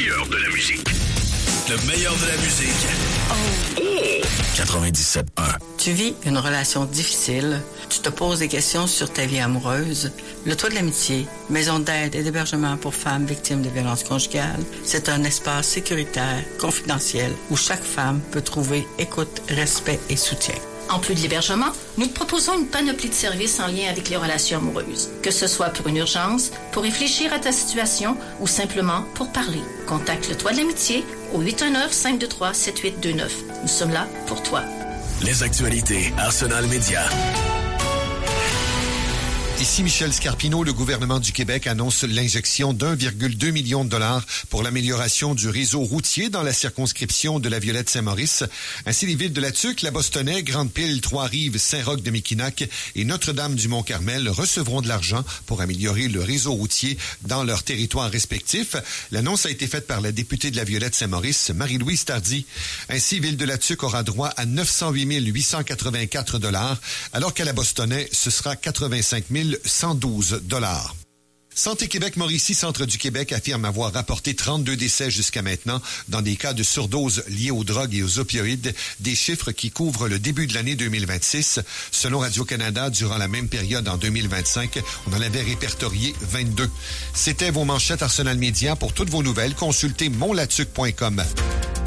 meilleur de la musique. Le meilleur de la musique. Oh! 97.1. Tu vis une relation difficile, tu te poses des questions sur ta vie amoureuse. Le Toit de l'Amitié, maison d'aide et d'hébergement pour femmes victimes de violences conjugales, c'est un espace sécuritaire, confidentiel, où chaque femme peut trouver écoute, respect et soutien. En plus de l'hébergement, nous te proposons une panoplie de services en lien avec les relations amoureuses. Que ce soit pour une urgence, pour réfléchir à ta situation ou simplement pour parler. Contacte le Toit de l'Amitié au 819-523-7829. Nous sommes là pour toi. Les actualités Arsenal Média. Ici Michel Scarpino, le gouvernement du Québec annonce l'injection d'1,2 million de dollars pour l'amélioration du réseau routier dans la circonscription de la Violette-Saint-Maurice. Ainsi, les villes de La Tuque, La Bostonnais, Grande-Pile, Trois-Rives, Saint-Roch-de-Méquinac et Notre-Dame-du-Mont-Carmel recevront de l'argent pour améliorer le réseau routier dans leurs territoires respectifs. L'annonce a été faite par la députée de la Violette-Saint-Maurice, Marie-Louise Tardy. Ainsi, Ville de La Tuque aura droit à 908 884 $, alors qu'à La Bostonnais, ce sera 85 112 $. Santé Québec Mauricie, Centre du Québec, affirme avoir rapporté 32 décès jusqu'à maintenant dans des cas de surdose liés aux drogues et aux opioïdes, des chiffres qui couvrent le début de l'année 2026. Selon Radio-Canada, durant la même période en 2025, on en avait répertorié 22. C'était vos manchettes Arsenal Média. Pour toutes vos nouvelles, consultez monlatuc.com.